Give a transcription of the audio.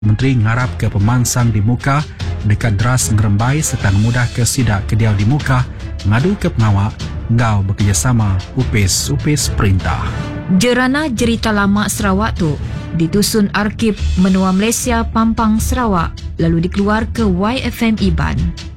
Menteri ngarap ke pemansang di muka dekat deras ngerembai serta memudah ke sidak kediau di muka ngadu ke pengawak ngau bekerjasama upis perintah. Jerana Jerita Lama Sarawak tu ditusun Arkib Menua Malaysia Pampang Sarawak lalu dikeluar ke YFM Iban.